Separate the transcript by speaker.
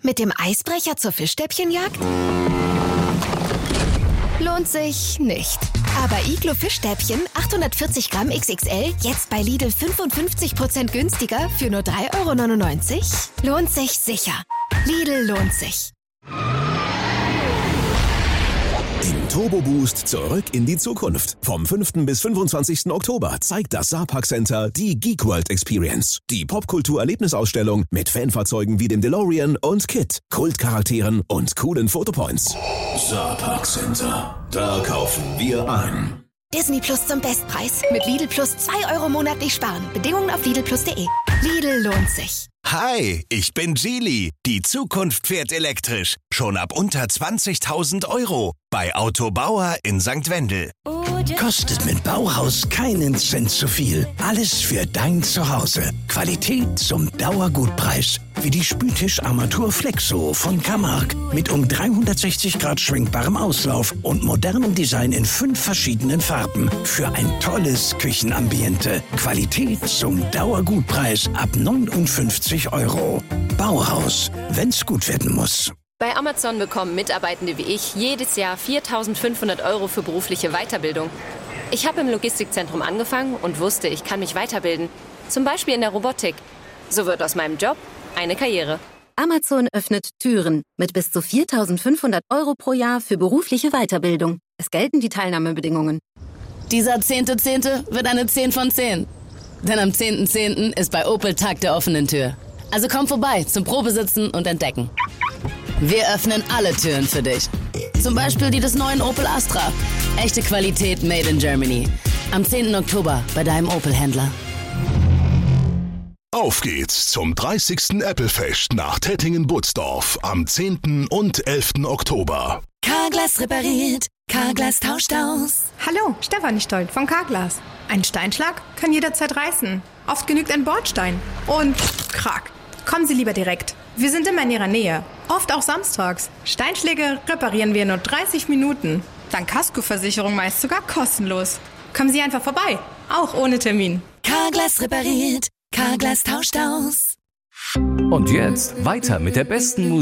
Speaker 1: Mit dem Eisbrecher zur Fischstäbchenjagd? Lohnt sich nicht. Aber Iglo Fischstäbchen 840 Gramm XXL jetzt bei Lidl 55% günstiger für nur 3,99 €? Lohnt sich sicher. Lidl lohnt sich.
Speaker 2: Im Turbo Boost zurück in die Zukunft. Vom 5. bis 25. Oktober zeigt das Saarpark Center die Geek World Experience. Die Popkultur-Erlebnisausstellung mit Fanfahrzeugen wie dem DeLorean und KITT, Kultcharakteren und coolen Fotopoints. Saarpark Center. Da kaufen wir ein.
Speaker 1: Disney Plus zum Bestpreis. Mit Lidl Plus 2 € monatlich sparen. Bedingungen auf lidlplus.de. Lidl lohnt sich.
Speaker 3: Hi, ich bin Geely. Die Zukunft fährt elektrisch. Schon ab unter 20.000 € bei Autobauer in St. Wendel.
Speaker 4: Kostet mit Bauhaus keinen Cent zu viel. Alles für dein Zuhause. Qualität zum Dauergutpreis. Wie die Spültischarmatur Flexo von Camargue. Mit um 360 Grad schwenkbarem Auslauf und modernem Design in 5 verschiedenen Farben. Für ein tolles Küchenambiente. Qualität zum Dauergutpreis ab 59 €. Bauhaus, wenn's gut werden muss.
Speaker 5: Bei Amazon bekommen Mitarbeitende wie ich jedes Jahr 4.500 € für berufliche Weiterbildung. Ich habe im Logistikzentrum angefangen und wusste, ich kann mich weiterbilden. Zum Beispiel in der Robotik. So wird aus meinem Job eine Karriere.
Speaker 6: Amazon öffnet Türen mit bis zu 4.500 € pro Jahr für berufliche Weiterbildung. Es gelten die Teilnahmebedingungen.
Speaker 7: Dieser 10.10. wird eine 10 von 10. Denn am 10.10. ist bei Opel Tag der offenen Tür. Also komm vorbei zum Probesitzen und Entdecken. Wir öffnen alle Türen für dich. Zum Beispiel die des neuen Opel Astra. Echte Qualität made in Germany. Am 10. Oktober bei deinem Opel-Händler.
Speaker 8: Auf geht's zum 30. Apple-Fest nach Tettingen-Butzdorf am 10. und 11. Oktober.
Speaker 9: Carglass repariert, Carglass tauscht aus.
Speaker 10: Hallo, Stefanie Stolt von Carglass. Ein Steinschlag kann jederzeit reißen. Oft genügt ein Bordstein. Und krack. Kommen Sie lieber direkt. Wir sind immer in Ihrer Nähe. Oft auch samstags. Steinschläge reparieren wir in nur 30 Minuten. Dank Kaskoversicherung meist sogar kostenlos. Kommen Sie einfach vorbei. Auch ohne Termin.
Speaker 9: Carglass repariert, Carglass tauscht aus.
Speaker 11: Und jetzt weiter mit der besten Musik.